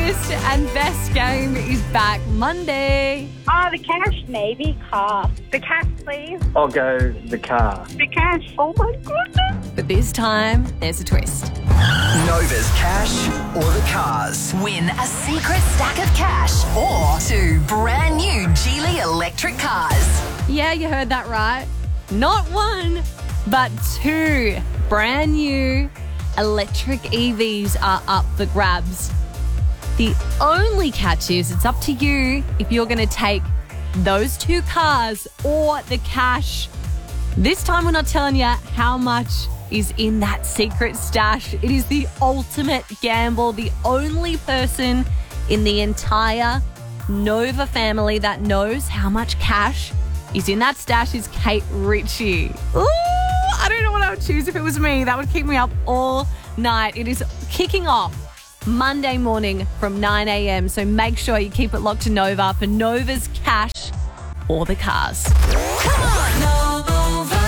quickest and best game is back Monday. The cash, maybe. Car. The cash, please. I'll go the car. The cash. Oh, my goodness. But this time, there's a twist. Nova's cash or the cars. Win a secret stack of cash or 2 brand new Geely electric cars. Yeah, you heard that right. Not 1, but 2 brand new electric EVs are up for grabs. The only catch is it's up to you if you're going to take those 2 cars or the cash. This time we're not telling you how much is in that secret stash. It is the ultimate gamble. The only person in the entire Nova family that knows how much cash is in that stash is Kate Ritchie. Ooh, I don't know what I would choose if it was me. That would keep me up all night. It is kicking off Monday morning from 9 a.m. So make sure you keep it locked to Nova for Nova's cash or the cars. Come on, Nova.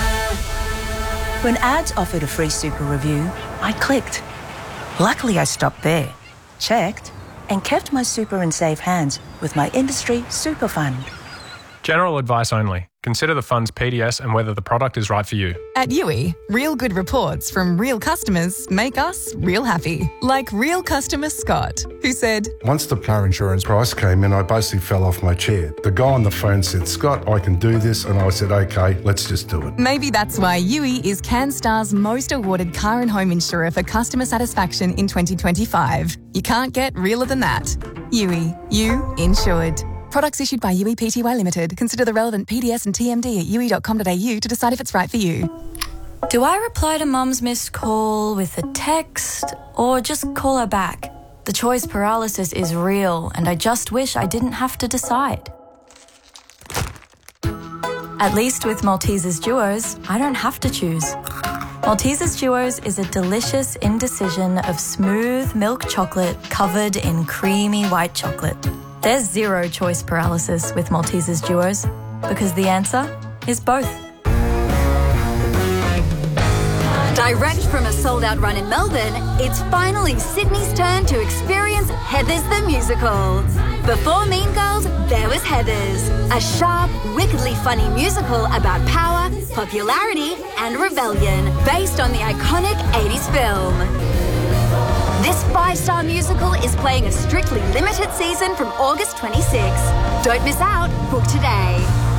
When ads offered a free super review, I clicked. Luckily, I stopped there, checked, and kept my super in safe hands with my industry super fund. General advice only. Consider the fund's PDS and whether the product is right for you. At Yui, real good reports from real customers make us real happy. Like real customer Scott, who said, Once the car insurance price came in, I basically fell off my chair. The guy on the phone said, Scott, I can do this. And I said, okay, let's just do it. maybe that's why Yui is CanStar's most awarded car and home insurer for customer satisfaction in 2025. You can't get realer than that. Yui, you insured. Products issued by Yui Pty Limited. Consider the relevant PDS and TMD at yui.com.au to decide if it's right for you. Do I reply to Mum's missed call with a text or just call her back? The choice paralysis is real and I just wish I didn't have to decide. At least with Maltesers Duos, I don't have to choose. Maltesers Duos is a delicious indecision of smooth milk chocolate covered in creamy white chocolate. There's zero choice paralysis with Maltesers Duos because the answer is both. Direct from a sold-out run in Melbourne, it's finally Sydney's turn to experience Heathers the Musical. Before Mean Girls, there was Heathers, a sharp, wickedly funny musical about power, popularity and rebellion, based on the iconic 80s film. This 5-star musical is playing a strictly limited season from August 26. Don't miss out. Book today.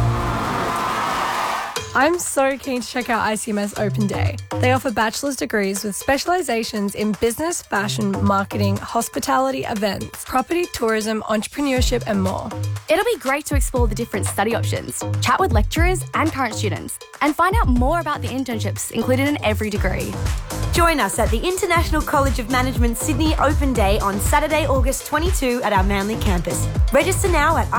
I'm so keen to check out ICMS Open Day. They offer bachelor's degrees with specialisations in business, fashion, marketing, hospitality, events, property, tourism, entrepreneurship and more. It'll be great to explore the different study options, chat with lecturers and current students, and find out more about the internships included in every degree. Join us at the International College of Management Sydney Open Day on Saturday, August 22 at our Manly campus. Register now at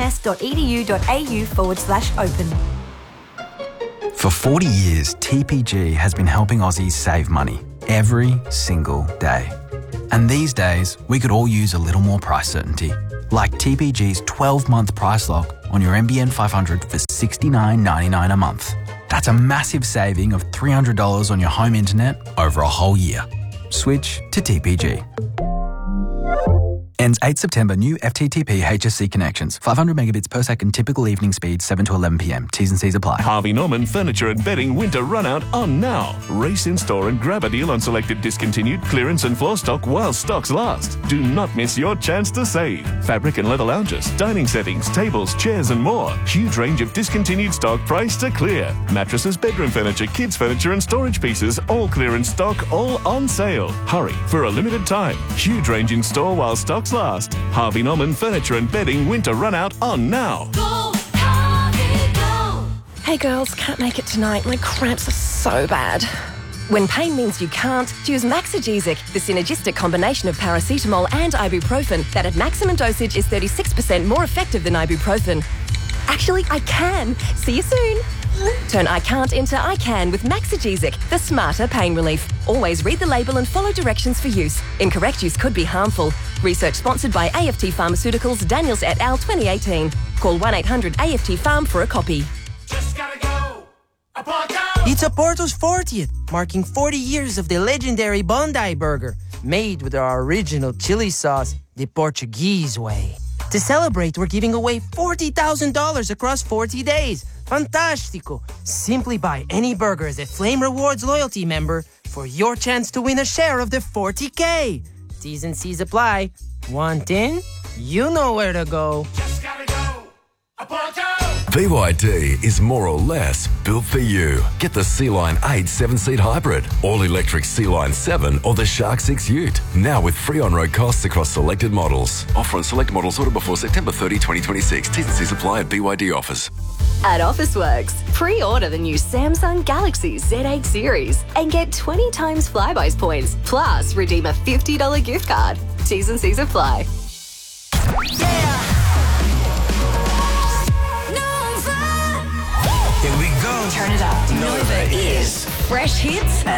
icms.edu.au/open. For 40 years, TPG has been helping Aussies save money every single day. And these days, we could all use a little more price certainty. Like TPG's 12-month price lock on your NBN 500 for $69.99 a month. That's a massive saving of $300 on your home internet over a whole year. Switch to TPG. Ends 8 September. New FTTP HSC connections. 500 megabits per second. Typical evening speed 7 to 11 p.m. T's and C's apply. Harvey Norman Furniture and Bedding Winter Run Out on now. Race in store and grab a deal on selected discontinued clearance and floor stock while stocks last. Do not miss your chance to save. Fabric and leather lounges, dining settings, tables, chairs and more. Huge range of discontinued stock priced to clear. Mattresses, bedroom furniture, kids furniture and storage pieces. All clearance stock, all on sale. Hurry for a limited time. Huge range in store while stocks last. Harvey Norman Furniture and Bedding Winter Run Out on now. Go, Harvey, go. Hey girls, can't make it tonight. My cramps are so bad. When pain means you can't, choose Maxigesic, the synergistic combination of paracetamol and ibuprofen that at maximum dosage is 36% more effective than ibuprofen. Actually, I can. See you soon. Turn I can't into I can with Maxigesic, the smarter pain relief. Always read the label and follow directions for use. Incorrect use could be harmful. Research sponsored by AFT Pharmaceuticals, Daniels et al. 2018. Call 1-800-AFT-PHARM for a copy. Just gotta go. It's Porto's 40th, marking 40 years of the legendary Bondi Burger. made with our original chili sauce, the Portuguese way. To celebrate, we're giving away $40,000 across 40 days. Fantastico! Simply buy any burger as a Flame Rewards loyalty member for your chance to win a share of the $40K. T's and C's apply. Want in? You know where to go. Just gotta go. Aponto! BYD is more or less built for you. Get the Sea-Line 8 7-seat hybrid, all-electric Sea-Line 7 or the Shark 6 Ute. Now with free on-road costs across selected models. Offer on select models ordered before September 30, 2026. T's and C's apply at BYD offers. At Officeworks, pre-order the new Samsung Galaxy Z8 series and get 20 times Flybuys points, plus redeem a $50 gift card. T's and C's apply. Here we go. Turn it up. Nova is fresh hits and